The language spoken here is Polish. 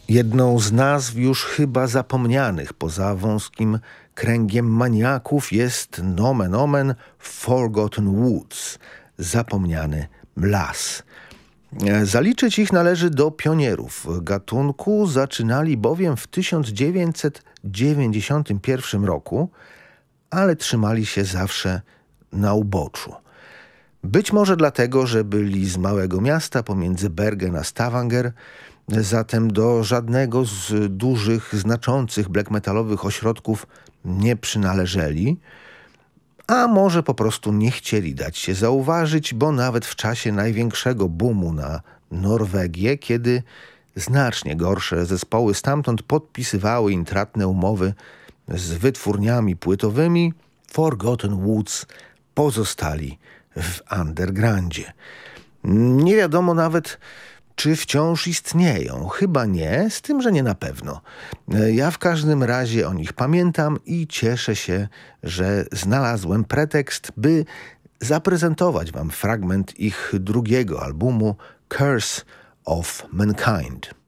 Jedną z nazw już chyba zapomnianych poza wąskim kręgiem maniaków jest nomen omen Forgotten Woods, zapomniany las. Zaliczyć ich należy do pionierów gatunku, zaczynali bowiem w 1991 roku, ale trzymali się zawsze na uboczu. Być może dlatego, że byli z małego miasta pomiędzy Bergen a Stavanger, zatem do żadnego z dużych, znaczących black metalowych ośrodków nie przynależeli, a może po prostu nie chcieli dać się zauważyć, bo nawet w czasie największego boomu na Norwegię, kiedy znacznie gorsze zespoły stamtąd podpisywały intratne umowy z wytwórniami płytowymi, Forgotten Woods pozostali w undergroundzie. Nie wiadomo nawet, czy wciąż istnieją. Chyba nie, z tym, że nie na pewno. Ja w każdym razie o nich pamiętam i cieszę się, że znalazłem pretekst, by zaprezentować wam fragment ich drugiego albumu Curse of Mankind.